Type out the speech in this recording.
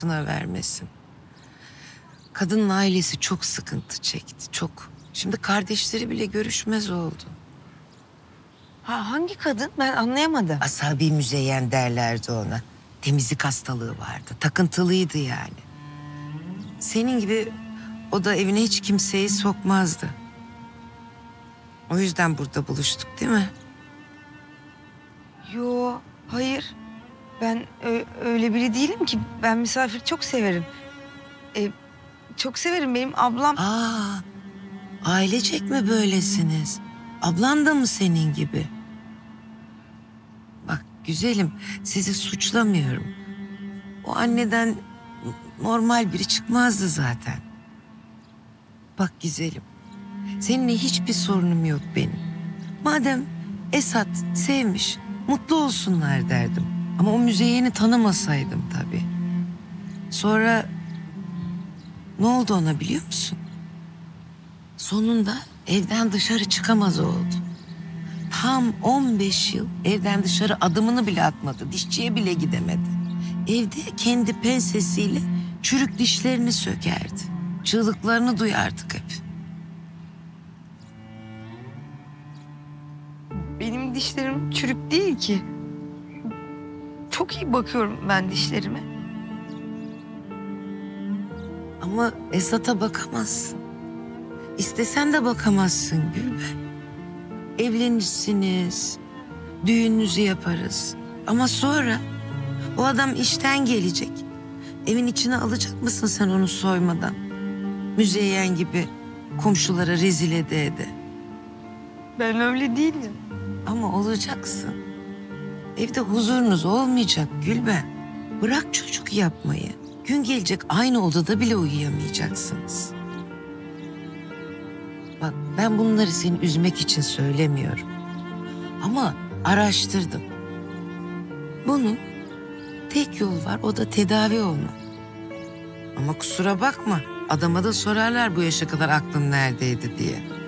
vermesin. Kadının ailesi çok sıkıntı çekti, çok. Şimdi kardeşleri bile görüşmez oldu. Ha, hangi kadın? Ben anlayamadım. Asabi müzeyyen derlerdi ona. Temizlik hastalığı vardı, takıntılıydı yani. Senin gibi o da evine hiç kimseyi sokmazdı. O yüzden burada buluştuk değil mi? Yo, hayır. Ben öyle biri değilim ki. Ben misafir çok severim. Çok severim. Benim ablam... Ailecek mi böylesiniz? Ablan da mı senin gibi? Bak güzelim, sizi suçlamıyorum. O anneden normal biri çıkmazdı zaten. Bak güzelim, seninle hiçbir sorunum yok benim. Madem Esat sevmiş, mutlu olsunlar derdim. Ama o Müzeyyen'i tanımasaydım tabii. Sonra ne oldu ona biliyor musun? Sonunda evden dışarı çıkamaz oldu. Tam 15 yıl evden dışarı adımını bile atmadı. Dişçiye bile gidemedi. Evde kendi pensesiyle çürük dişlerini sökerdi. Çığlıklarını duyardık hep. Benim dişlerim çürük değil ki. Çok iyi bakıyorum ben dişlerime. Ama Esat'a bakamazsın. İstesen de bakamazsın Gülben. Evlenirsiniz, düğününüzü yaparız. Ama sonra o adam işten gelecek. Evin içine alacak mısın sen onu soymadan? Müzeyyen gibi komşulara rezil ede. Ben öyle değilim. Ama olacaksın. Evde huzurunuz olmayacak Gülben. Bırak çocuk yapmayı. Gün gelecek aynı odada bile uyuyamayacaksınız. Bak ben bunları seni üzmek için söylemiyorum. Ama araştırdım. Bunun tek yol var, o da tedavi olmak. Ama kusura bakma, adama da sorarlar bu yaşa kadar aklın neredeydi diye.